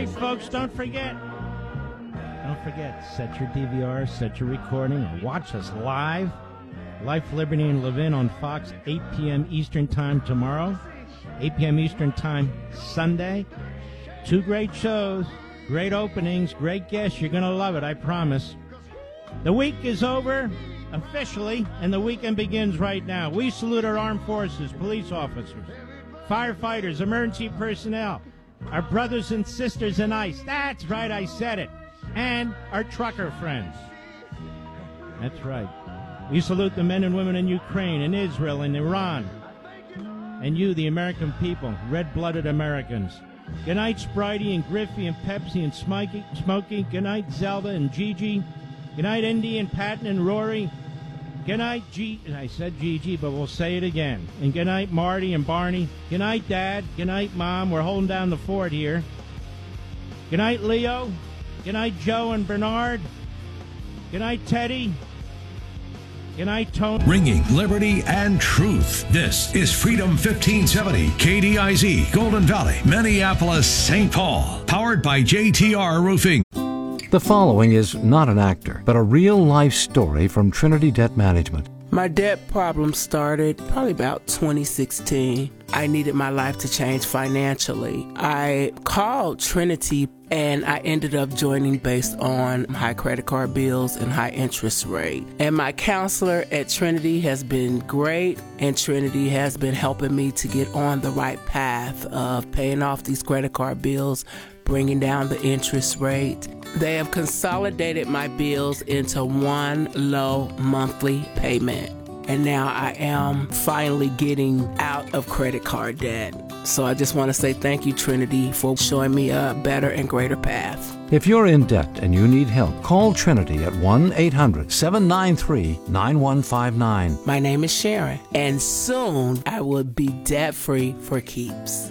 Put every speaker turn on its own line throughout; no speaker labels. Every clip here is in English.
right, folks, don't forget, set your DVR, set your recording, and watch us live. Life, Liberty, and Levin on Fox, 8 p.m. Eastern Time tomorrow, 8 p.m. Eastern Time Sunday. 2 great shows, great openings, great guests. You're going to love it, I promise. The week is over, officially, and the weekend begins right now. We salute our armed forces, police officers, firefighters, emergency personnel, our brothers and sisters in ICE. That's right, I said it. And our trucker friends. That's right. We salute the men and women in Ukraine and Israel and Iran. And you, the American people, red-blooded Americans. Good night, Spritey and Griffey and Pepsi and Smokey. Good night, Zelda and Gigi. Good night, Indy and Patton and Rory. Good night, I said Gigi, but we'll say it again. And good night, Marty and Barney. Good night, Dad. Good night, Mom. We're holding down the fort here. Good night, Leo. Good night, Joe and Bernard. Good night, Teddy. Good night, Tony.
Ringing liberty and truth. This is Freedom 1570, KDIZ, Golden Valley, Minneapolis, St. Paul. Powered by JTR Roofing.
The following is not an actor, but a real-life story from Trinity Debt Management.
My debt problem started probably about 2016. I needed my life to change financially. I called Trinity and I ended up joining based on high credit card bills and high interest rate. And my counselor at Trinity has been great, and Trinity has been helping me to get on the right path of paying off these credit card bills, bringing down the interest rate. They have consolidated my bills into one low monthly payment. And now I am finally getting out of credit card debt. So I just want to say thank you, Trinity, for showing me a better and greater path.
If you're in debt and you need help, call Trinity at 1-800-793-9159.
My name is Sharon, and soon I will be debt-free for keeps.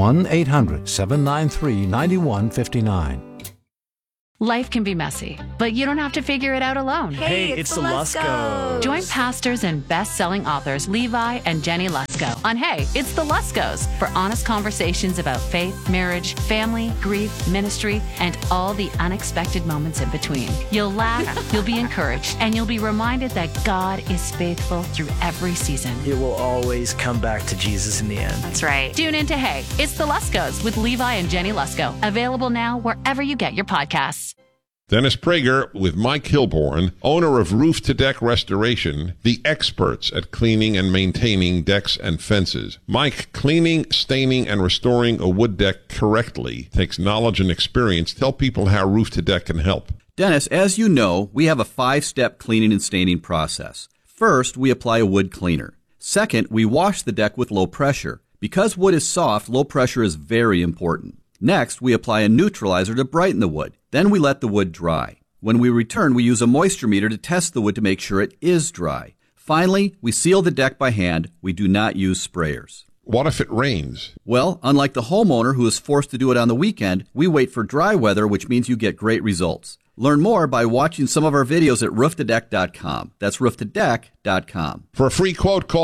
1-800-793-9159.
Life can be messy, but you don't have to figure it out alone.
Hey, it's the Luskos.
Join pastors and best-selling authors Levi and Jenny Lusko on Hey, It's the Luskos for honest conversations about faith, marriage, family, grief, ministry, and all the unexpected moments in between. You'll laugh, you'll be encouraged, and you'll be reminded that God is faithful through every season.
It will always come back to Jesus in the end.
That's right. Tune in to Hey, It's the Luskos with Levi and Jenny Lusko. Available now wherever you get your podcasts.
Dennis Prager with Mike Hilborn, owner of Roof to Deck Restoration, the experts at cleaning and maintaining decks and fences. Mike, cleaning, staining, and restoring a wood deck correctly takes knowledge and experience. Tell people how Roof to Deck can help.
Dennis, as you know, we have a 5-step cleaning and staining process. First, we apply a wood cleaner. Second, we wash the deck with low pressure. Because wood is soft, low pressure is very important. Next, we apply a neutralizer to brighten the wood. Then we let the wood dry. When we return, we use a moisture meter to test the wood to make sure it is dry. Finally, we seal the deck by hand. We do not use sprayers.
What if it rains?
Well, unlike the homeowner who is forced to do it on the weekend, we wait for dry weather, which means you get great results. Learn more by watching some of our videos at rooftodeck.com. That's rooftodeck.com.
For a free quote, call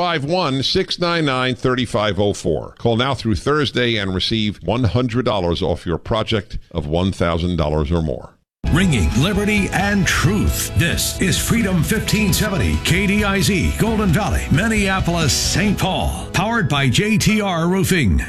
651-699-3504. Call now through Thursday and receive $100 off your project of $1,000 or more.
Ringing liberty and truth. This is Freedom 1570, KDIZ, Golden Valley, Minneapolis, St. Paul. Powered by JTR Roofing.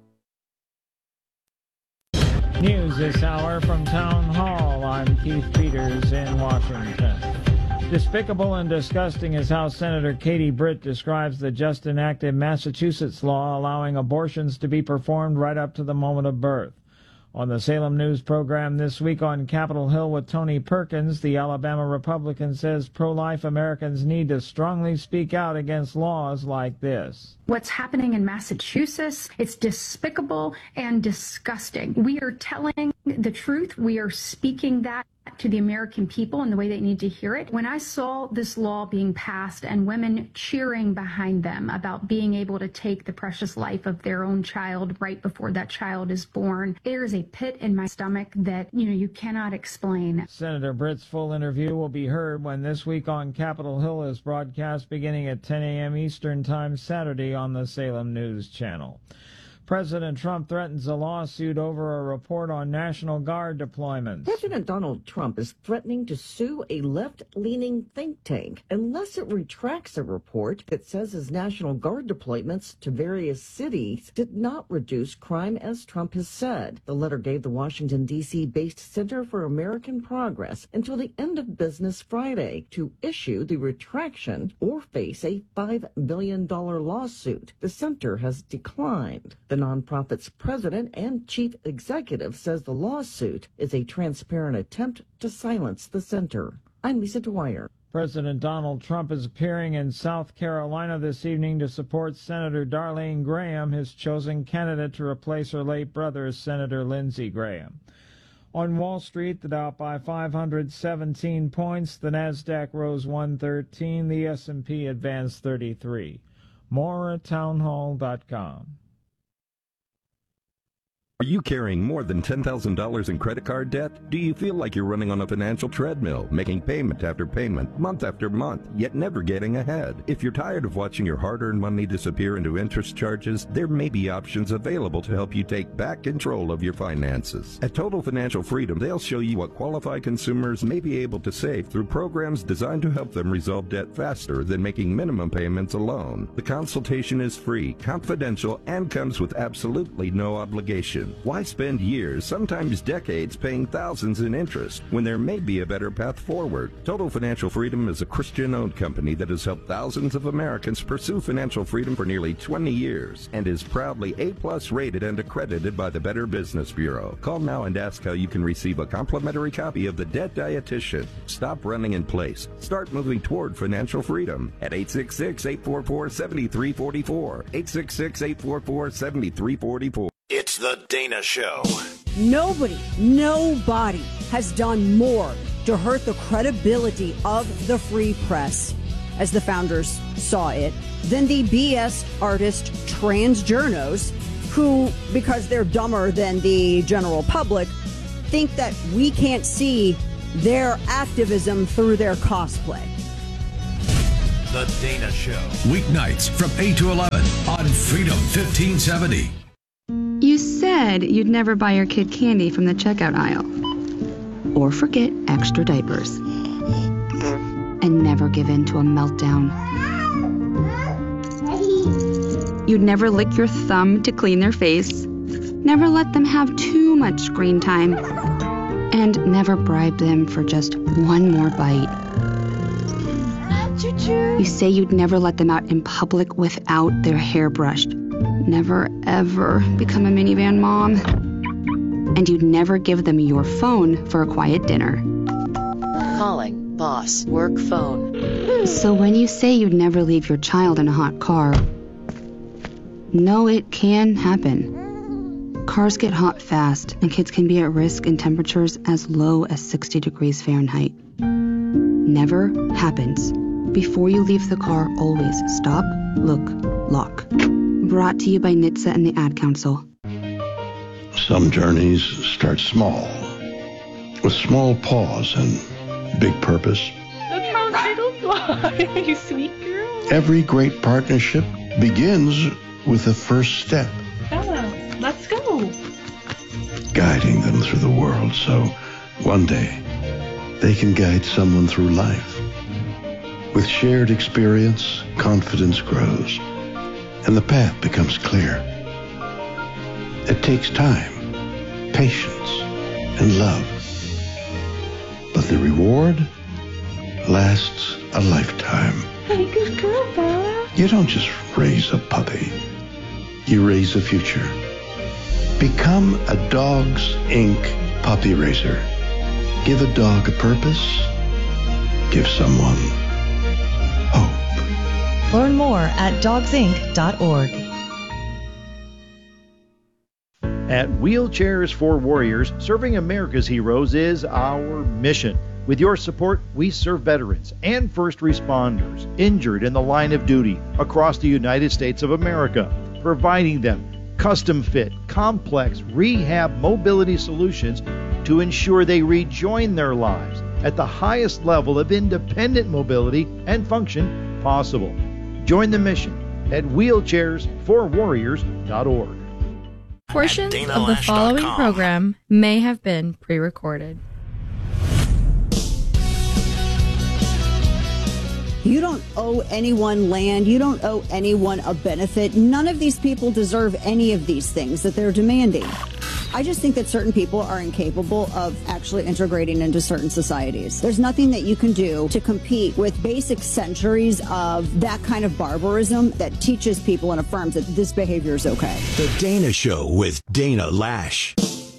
News this hour from Town Hall. I'm Keith Peters in Washington. Despicable and disgusting is how Senator Katie Britt describes the just enacted Massachusetts law allowing abortions to be performed right up to the moment of birth. On the Salem News program this week on Capitol Hill with Tony Perkins, the Alabama Republican says pro-life Americans need to strongly speak out against laws like this.
What's happening in Massachusetts, it's despicable and disgusting. We are telling the truth. We are speaking that to the American people in the way they need to hear it. When I saw this law being passed and women cheering behind them about being able to take the precious life of their own child right before that child is born, there is a pit in my stomach that, you cannot explain.
Senator Britt's full interview will be heard when This Week on Capitol Hill is broadcast beginning at 10 a.m. Eastern Time Saturday on the Salem News Channel. President Trump threatens a lawsuit over a report on National Guard deployments.
President Donald Trump is threatening to sue a left-leaning think tank unless it retracts a report that says his National Guard deployments to various cities did not reduce crime as Trump has said. The letter gave the Washington, D.C.-based Center for American Progress until the end of business Friday to issue the retraction or face a $5 billion lawsuit. The center has declined. The nonprofit's president and chief executive says the lawsuit is a transparent attempt to silence the center. I'm Lisa Dwyer.
President Donald Trump is appearing in South Carolina this evening to support Senator Darlene Graham, his chosen candidate to replace her late brother, Senator Lindsey Graham. On Wall Street, the Dow by 517 points, the Nasdaq rose 113, the S&P advanced 33. More at townhall.com.
Are you carrying more than $10,000 in credit card debt? Do you feel like you're running on a financial treadmill, making payment after payment, month after month, yet never getting ahead? If you're tired of watching your hard-earned money disappear into interest charges, there may be options available to help you take back control of your finances. At Total Financial Freedom, they'll show you what qualified consumers may be able to save through programs designed to help them resolve debt faster than making minimum payments alone. The consultation is free, confidential, and comes with absolutely no obligation. Why spend years, sometimes decades, paying thousands in interest when there may be a better path forward? Total Financial Freedom is a Christian-owned company that has helped thousands of Americans pursue financial freedom for nearly 20 years and is proudly A+ rated and accredited by the Better Business Bureau. Call now and ask how you can receive a complimentary copy of The Debt Dietitian. Stop running in place. Start moving toward financial freedom at 866-844-7344. 866-844-7344.
It's The Dana Show.
Nobody has done more to hurt the credibility of the free press, as the founders saw it, than the BS artist transjournos, who, because they're dumber than the general public, think that we can't see their activism through their cosplay.
The Dana Show.
Weeknights from 8 to 11 on Freedom 1570.
You said you'd never buy your kid candy from the checkout aisle. Or forget extra diapers. And never give in to a meltdown. You'd never lick your thumb to clean their face. Never let them have too much screen time. And never bribe them for just one more bite. You say you'd never let them out in public without their hair brushed. Never, ever become a minivan mom. And you'd never give them your phone for a quiet dinner.
Calling boss work phone.
So when you say you'd never leave your child in a hot car, no, it can happen. Cars get hot fast, and kids can be at risk in temperatures as low as 60 degrees Fahrenheit. Never happens. Before you leave the car, always stop, look, lock. Brought to you by NHTSA and the Ad Council.
Some journeys start small, with small pause and big purpose.
Look how little fly, you sweet girl.
Every great partnership begins with the first step.
Bella, let's go.
Guiding them through the world so one day they can guide someone through life. With shared experience, confidence grows, and the path becomes clear. It takes time, patience, and love. But the reward lasts a lifetime.
Hey, good girl, Bella.
You don't just raise a puppy. You raise a future. Become a Dogs Inc. puppy raiser. Give a dog a purpose. Give someone hope.
Learn more at dogsinc.org.
At Wheelchairs for Warriors, serving America's heroes is our mission. With your support, we serve veterans and first responders injured in the line of duty across the United States of America, providing them custom-fit, complex rehab mobility solutions to ensure they rejoin their lives at the highest level of independent mobility and function possible. Join the mission at wheelchairsforwarriors.org.
Portions of the following program may have been pre-recorded.
You don't owe anyone land. You don't owe anyone a benefit. None of these people deserve any of these things that they're demanding. I just think that certain people are incapable of actually integrating into certain societies. There's nothing that you can do to compete with basic centuries of that kind of barbarism that teaches people and affirms that this behavior is okay.
The Dana Show with Dana Lash.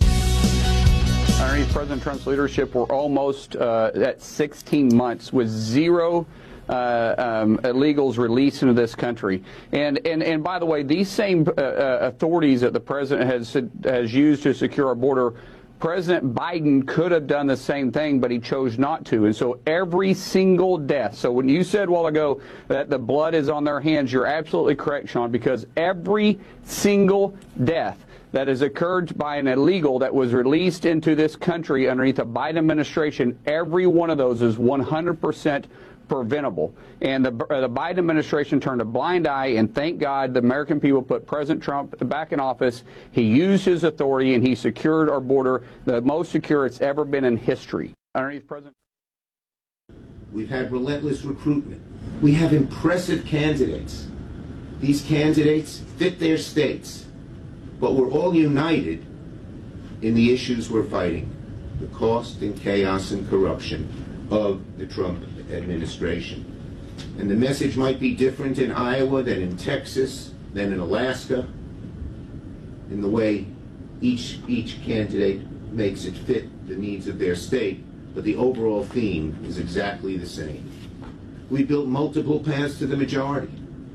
Underneath President Trump's leadership, we're almost at 16 months with zero illegals released into this country. And by the way, these same authorities that the president has used to secure our border, President Biden could have done the same thing, but he chose not to. And so every single death. So when you said a while ago that the blood is on their hands, you're absolutely correct, Sean, because every single death that has occurred by an illegal that was released into this country underneath the Biden administration, every one of those is 100% preventable. And the Biden administration turned a blind eye, and thank God the American people put President Trump back in office. He used his authority, and he secured our border, the most secure it's ever been in history. Underneath President,
we've had relentless recruitment. We have impressive candidates. These candidates fit their states, but we're all united in the issues we're fighting, the cost and chaos and corruption of the Trump administration. And the message might be different in Iowa than in Texas, than in Alaska, in the way each candidate makes it fit the needs of their state, but the overall theme is exactly the same. We built multiple paths to the majority.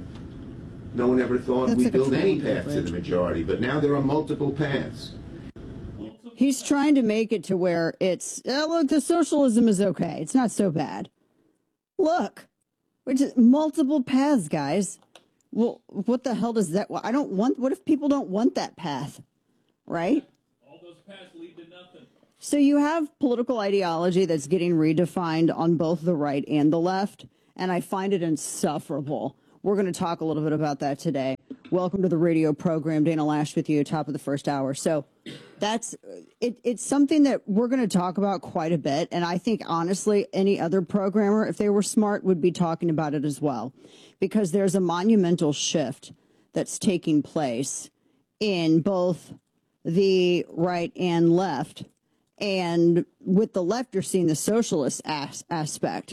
No one ever thought we'd build any path to the majority, but now there are multiple paths.
He's trying to make it to where it's, look, the socialism is okay. It's not so bad. Look, which is multiple paths, guys. Well, what the hell does that? I don't want. What if people don't want that path, right?
All those paths lead to nothing.
So you have political ideology that's getting redefined on both the right and the left, and I find it insufferable. We're going to talk a little bit about that today. Welcome to the radio program. Dana Lash with you, top of the first hour. So that's it. It's something that we're going to talk about quite a bit. And I think, honestly, any other programmer, if they were smart, would be talking about it as well, because there's a monumental shift that's taking place in both the right and left. And with the left, you're seeing the socialist aspect.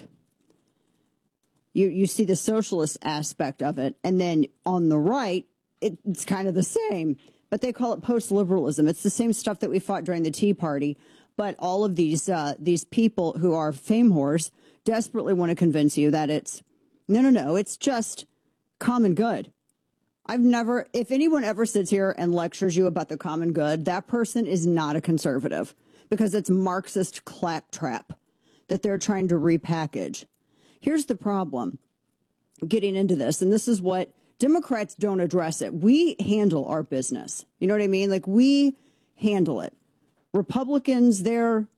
You see the socialist aspect of it. And then on the right, it's kind of the same. But they call it post-liberalism. It's the same stuff that we fought during the Tea Party. But all of these people who are fame whores desperately want to convince you that it's, no, it's just common good. If anyone ever sits here and lectures you about the common good, that person is not a conservative, because it's Marxist claptrap that they're trying to repackage. Here's the problem getting into this, and this is what Democrats don't address it. We handle our business. You know what I mean? Like, we handle it. Republicans, their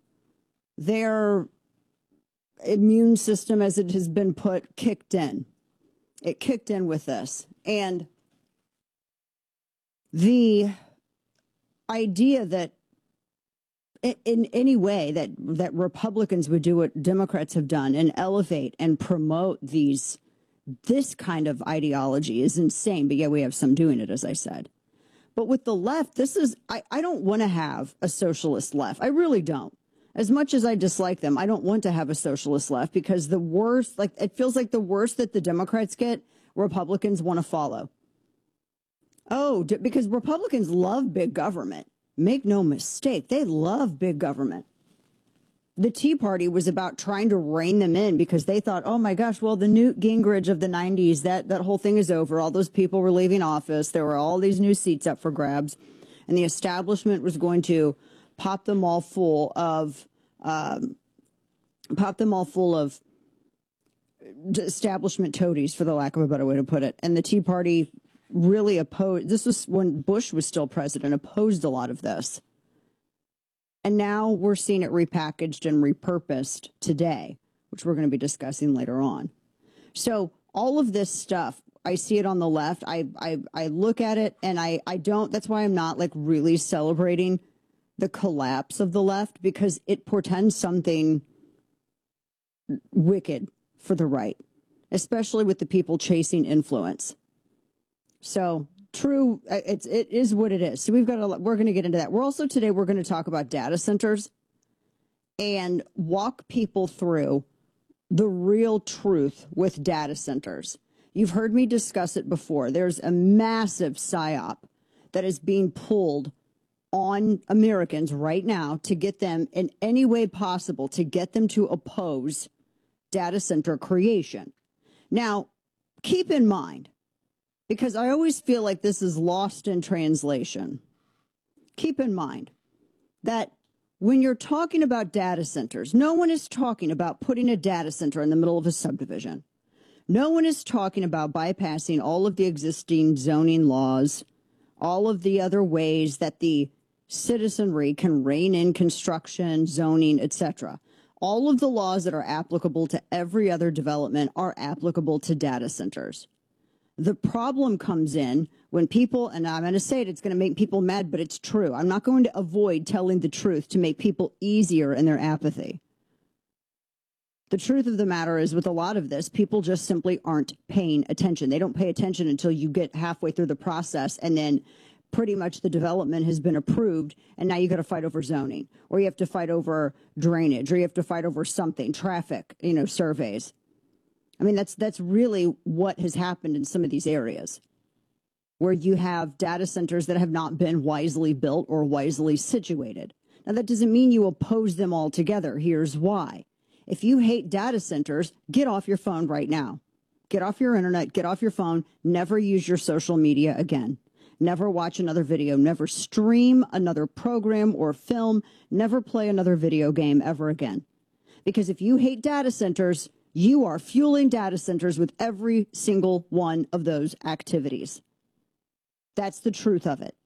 immune system, as it has been put, kicked in. It kicked in with this. And the idea that in any way that Republicans would do what Democrats have done and elevate and promote this kind of ideology is insane. But yeah, we have some doing it, as I said. But with the left, I don't want to have a socialist left. I really don't. As much as I dislike them, I don't want to have a socialist left, because the worst, it feels like the worst that the Democrats get, Republicans want to follow. Oh, because Republicans love big government. Make no mistake, they love big government. The Tea Party was about trying to rein them in, because they thought, oh my gosh, well, the Newt Gingrich of the 90s, that whole thing is over. All those people were leaving office. There were all these new seats up for grabs, and the establishment was going to pop them all full of establishment toadies, for the lack of a better way to put it. And the Tea Party really opposed, this was when Bush was still president, opposed a lot of this. And now we're seeing it repackaged and repurposed today, which we're going to be discussing later on. So all of this stuff, I see it on the left. I look at it and I don't, that's why I'm not like really celebrating the collapse of the left, because it portends something wicked for the right, especially with the people chasing influence. So true, it is what it is. So we're going to get into that. Today we're going to talk about data centers and walk people through the real truth with data centers. You've heard me discuss it before. There's a massive psyop that is being pulled on Americans right now to get them in any way possible, to get them to oppose data center creation. Now, keep in mind, because I always feel like this is lost in translation, keep in mind that when you're talking about data centers, no one is talking about putting a data center in the middle of a subdivision. No one is talking about bypassing all of the existing zoning laws, all of the other ways that the citizenry can rein in construction, zoning, etc. All of the laws that are applicable to every other development are applicable to data centers. The problem comes in when people, and I'm going to say it's going to make people mad, but it's true. I'm not going to avoid telling the truth to make people easier in their apathy. The truth of the matter is, with a lot of this, people just simply aren't paying attention. They don't pay attention until you get halfway through the process, and then pretty much the development has been approved, and now you got to fight over zoning, or you have to fight over drainage, or you have to fight over something, traffic, surveys. I mean, that's really what has happened in some of these areas where you have data centers that have not been wisely built or wisely situated. Now, that doesn't mean you oppose them altogether. Here's why. If you hate data centers, get off your phone right now. Get off your internet, get off your phone, never use your social media again. Never watch another video, never stream another program or film, never play another video game ever again. Because if you hate data centers, you are fueling data centers with every single one of those activities. That's the truth of it.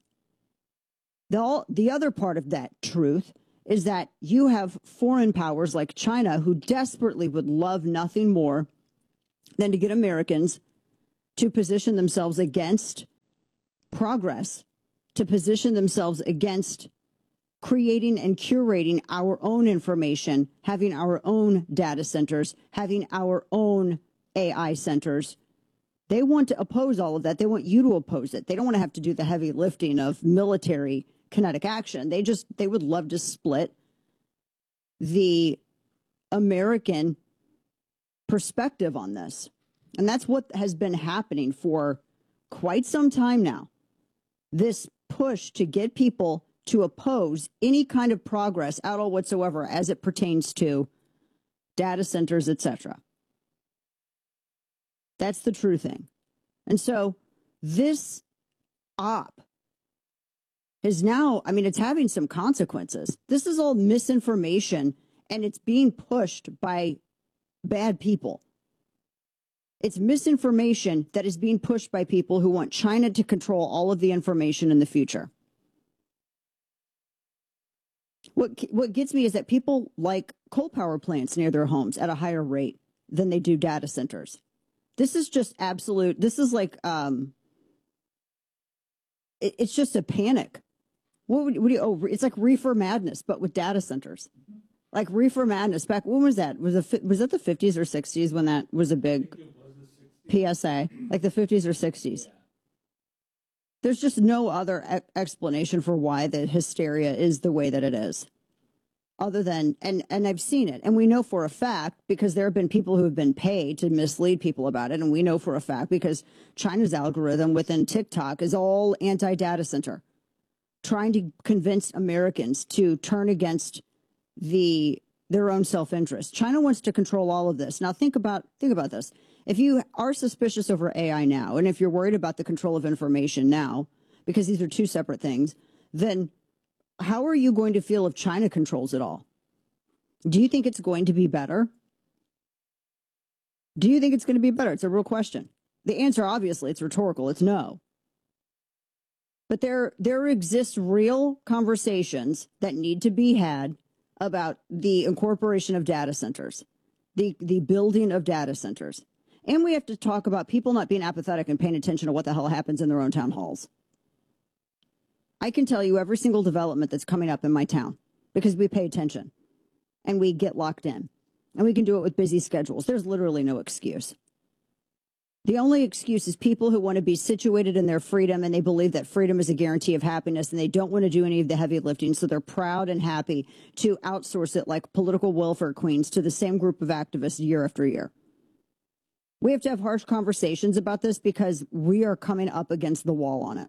The other part of that truth is that you have foreign powers like China who desperately would love nothing more than to get Americans to position themselves against progress, to position themselves against creating and curating our own information, having our own data centers, having our own AI centers. They want to oppose all of that. They want you to oppose it. They don't want to have to do the heavy lifting of military kinetic action. They would love to split the American perspective on this. And that's what has been happening for quite some time now. This push to get people to oppose any kind of progress at all whatsoever as it pertains to data centers, etc. That's the true thing. And so this op is now, it's having some consequences. This is all misinformation, and it's being pushed by bad people. It's misinformation that is being pushed by people who want China to control all of the information in the future. What gets me is that people like coal power plants near their homes at a higher rate than they do data centers. This is just absolute. This is like, it's just a panic. It's like reefer madness, but with data centers. Like reefer madness back, when was that? Was that the 50s or 60s when that was a big PSA? Like the 50s or 60s? There's just no other explanation for why the hysteria is the way that it is. Other than, and I've seen it, and we know for a fact, because there have been people who have been paid to mislead people about it, and we know for a fact because China's algorithm within TikTok is all anti-data center, trying to convince Americans to turn against their own self-interest. China wants to control all of this. Now think about this. If you are suspicious over AI now, and if you're worried about the control of information now, because these are two separate things, then how are you going to feel if China controls it all? Do you think it's going to be better? Do you think it's going to be better? It's a real question. The answer, obviously, it's rhetorical. It's no. But there exist real conversations that need to be had about the incorporation of data centers, the building of data centers. And we have to talk about people not being apathetic and paying attention to what the hell happens in their own town halls. I can tell you every single development that's coming up in my town because we pay attention and we get locked in. And we can do it with busy schedules. There's literally no excuse. The only excuse is people who want to be situated in their freedom, and they believe that freedom is a guarantee of happiness, and they don't want to do any of the heavy lifting, so they're proud and happy to outsource it like political welfare queens to the same group of activists year after year. We have to have harsh conversations about this because we are coming up against the wall on it.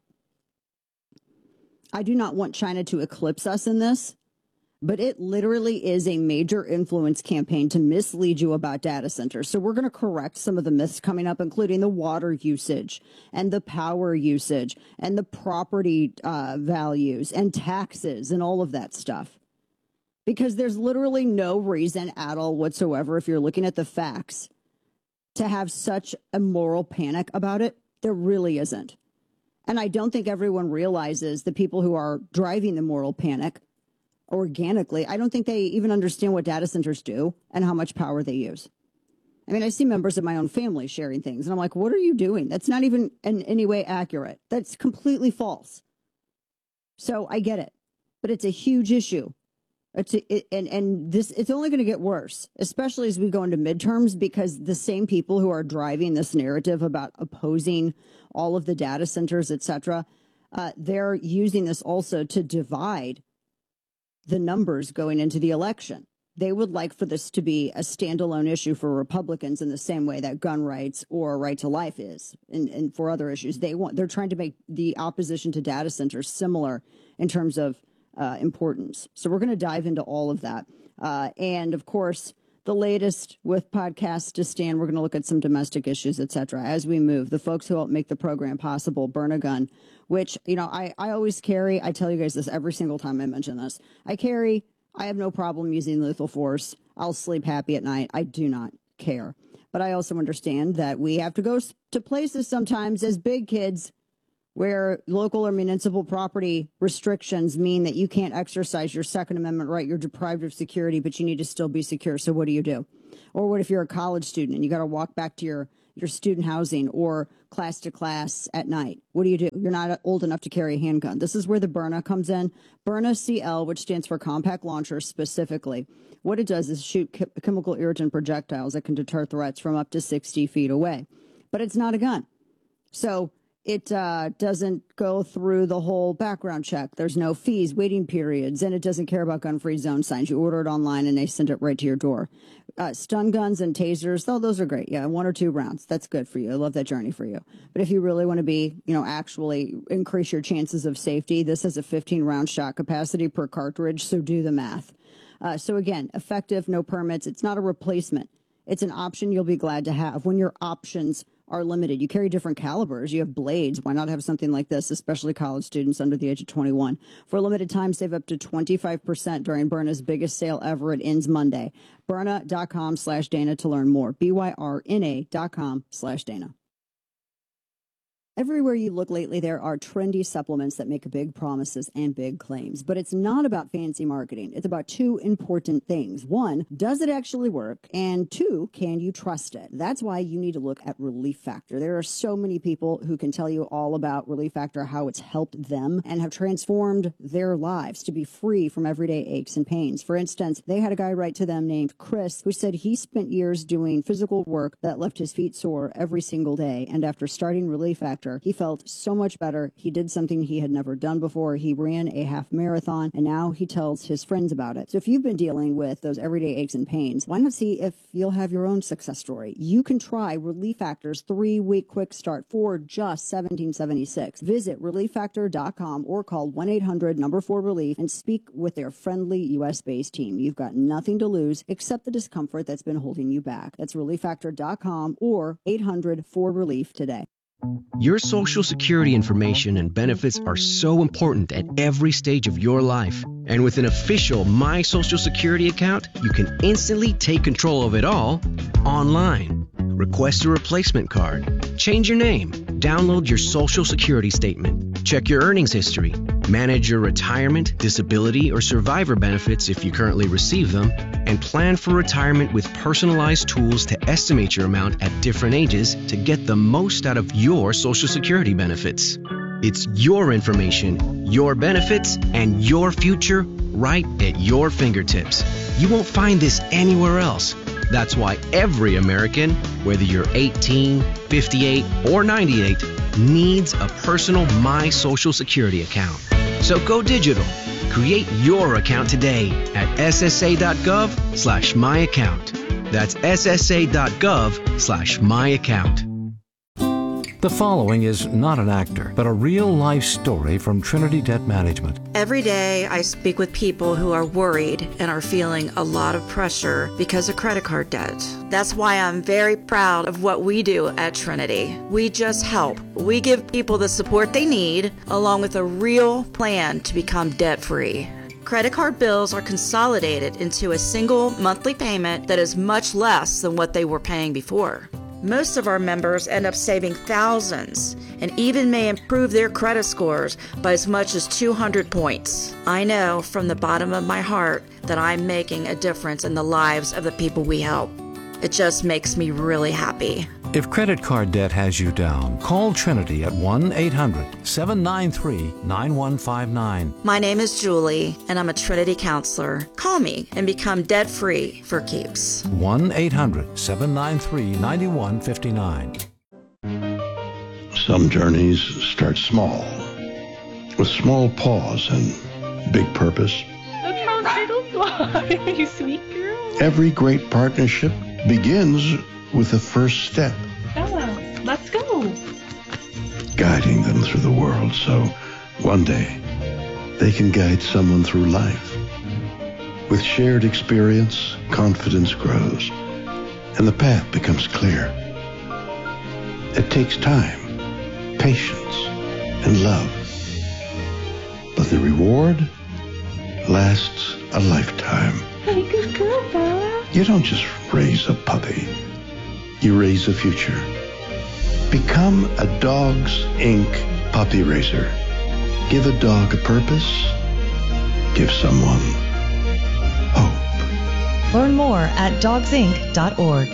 I do not want China to eclipse us in this, but it literally is a major influence campaign to mislead you about data centers. So we're going to correct some of the myths coming up, including the water usage and the power usage and the property values and taxes and all of that stuff. Because there's literally no reason at all whatsoever, if you're looking at the facts, to have such a moral panic about it. There really isn't. And I don't think everyone realizes the people who are driving the moral panic organically, I don't think they even understand what data centers do and how much power they use. I mean, I see members of my own family sharing things, and I'm like, what are you doing? That's not even in any way accurate. That's completely false. So I get it, but it's a huge issue. It's only going to get worse, especially as we go into midterms, because the same people who are driving this narrative about opposing all of the data centers, et cetera, they're using this also to divide the numbers going into the election. They would like for this to be a standalone issue for Republicans in the same way that gun rights or right to life is, and for other issues. They're trying to make the opposition to data centers similar in terms of importance. So we're going to dive into all of that. And of course, the latest with Podcasts to Stand, we're going to look at some domestic issues, et cetera, as we move. The folks who help make the program possible, Burn a Gun, which, you know, I always carry. I tell you guys this every single time I mention this. I have no problem using lethal force. I'll sleep happy at night. I do not care. But I also understand that we have to go to places sometimes as big kids where local or municipal property restrictions mean that you can't exercise your Second Amendment right. You're deprived of security, but you need to still be secure. So what do you do? Or what if you're a college student and you got to walk back to your student housing or class to class at night? What do? You're not old enough to carry a handgun. This is where the Byrna comes in. Byrna CL, which stands for compact launcher specifically. What it does is shoot chemical irritant projectiles that can deter threats from up to 60 feet away. But it's not a gun. So it doesn't go through the whole background check. There's no fees, waiting periods, and it doesn't care about gun-free zone signs. You order it online, and they send it right to your door. Stun guns and tasers, those are great. Yeah, 1 or 2 rounds. That's good for you. I love that journey for you. But if you really want to be, actually increase your chances of safety, this has a 15-round shot capacity per cartridge, so do the math. So again, effective, no permits. It's not a replacement. It's an option you'll be glad to have when your options are limited. You carry different calibers. You have blades. Why not have something like this, especially college students under the age of 21? For a limited time, save up to 25% during Byrna's biggest sale ever. It ends Monday. Byrna.com/Dana to learn more. BYRNA.com/Dana. Everywhere you look lately, there are trendy supplements that make big promises and big claims. But it's not about fancy marketing. It's about 2 important things. 1, does it actually work? And 2, can you trust it? That's why you need to look at Relief Factor. There are so many people who can tell you all about Relief Factor, how it's helped them and have transformed their lives to be free from everyday aches and pains. For instance, they had a guy write to them named Chris who said he spent years doing physical work that left his feet sore every single day. And after starting Relief Factor, he felt so much better. He did something he had never done before. He ran a half marathon, and now he tells his friends about it. So if you've been dealing with those everyday aches and pains, why not see if you'll have your own success story? You can try Relief Factor's 3-week quick start for just $17.76. Visit ReliefFactor.com or call 1-800-4RELIEF and speak with their friendly U.S.-based team. You've got nothing to lose except the discomfort that's been holding you back. That's ReliefFactor.com or 800-4RELIEF today.
Your Social Security information and benefits are so important at every stage of your life. And with an official My Social Security account, you can instantly take control of it all online. Request a replacement card, change your name, download your Social Security statement, check your earnings history, Manage your retirement, disability, or survivor benefits if you currently receive them, and plan for retirement with personalized tools to estimate your amount at different ages to get the most out of your Social Security benefits. It's your information, your benefits, and your future right at your fingertips. You won't find this anywhere else. That's why every American, whether you're 18, 58, or 98, needs a personal My Social Security account. So go digital. Create your account today at ssa.gov/myaccount. That's ssa.gov/myaccount.
The following is not an actor, but a real-life story from Trinity Debt Management.
Every day I speak with people who are worried and are feeling a lot of pressure because of credit card debt. That's why I'm very proud of what we do at Trinity. We just help. We give people the support they need, along with a real plan to become debt-free. Credit card bills are consolidated into a single monthly payment that is much less than what they were paying before. Most of our members end up saving thousands and even may improve their credit scores by as much as 200 points. I know from the bottom of my heart that I'm making a difference in the lives of the people we help. It just makes me really happy.
If credit card debt has you down, call Trinity at 1-800-793-9159.
My name is Julie, and I'm a Trinity counselor. Call me and become debt-free for keeps.
1-800-793-9159.
Some journeys start small, with small pause and big purpose.
Look how turtles fly, you sweet girl.
Every great partnership begins with the first step.
Bella, let's go.
Guiding them through the world so one day they can guide someone through life. With shared experience, confidence grows, and the path becomes clear. It takes time, patience, and love. But the reward lasts a lifetime.
Hey, good girl, Bella.
You don't just raise a puppy. You raise a future. Become a Dogs Inc. puppy raiser. Give a dog a purpose. Give someone hope.
Learn more at dogsinc.org.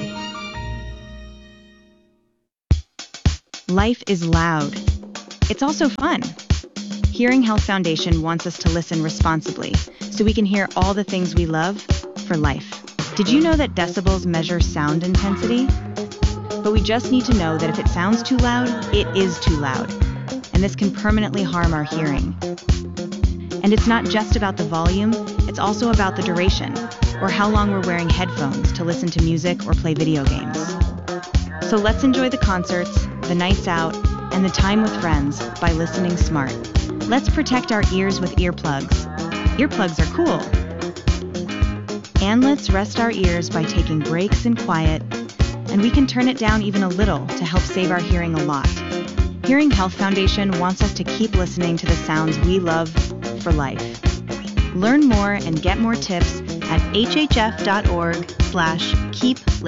Life is loud. It's also fun. Hearing Health Foundation wants us to listen responsibly so we can hear all the things we love for life. Did you know that decibels measure sound intensity? But we just need to know that if it sounds too loud, it is too loud. And this can permanently harm our hearing. And it's not just about the volume, it's also about the duration, or how long we're wearing headphones to listen to music or play video games. So let's enjoy the concerts, the nights out, and the time with friends by listening smart. Let's protect our ears with earplugs. Earplugs are cool. And let's rest our ears by taking breaks in quiet, and we can turn it down even a little to help save our hearing a lot. Hearing Health Foundation wants us to keep listening to the sounds we love for life. Learn more and get more tips at hhf.org/keep-listening.